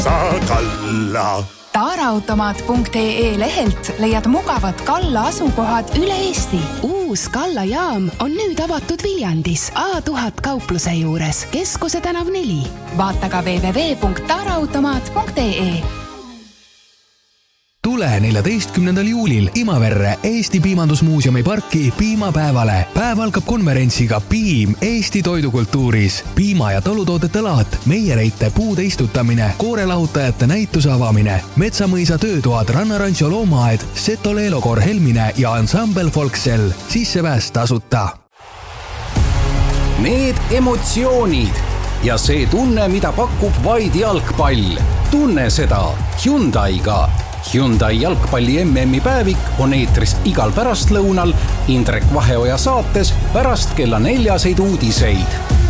Kalla. Taaraautomaat.ee lehelt leiad mugavad Kalla asukohad üle Eesti. Uus Kalla jaam on nüüd avatud Viljandis A1000 kaupluse juures, Keskuse tänav 4. Vaata ka www.taaraautomaat.ee. Tule 14. juulil Imaverre Eesti Piimandusmuuseumi parki piimapäevale. Päev algab konverentsiga Piim Eesti toidukultuuris. Piima- ja talutoodete laat, meiereite puude istutamine, koorelahutajate näituse avamine, Metsamõisa töötoad, Rannarancho loomaaed, Seto Leelokoor Helmine ja ansambel Folksell. Sissepääs tasuta. Need emotsioonid ja see tunne, mida pakub vaid jalgpall. Tunne seda Hyundai'ga. Hyundai jalgpalli MM-i päevik on eetris igal pärastlõunal Indrek Vaheoja saates pärast kella 4 uudiseid.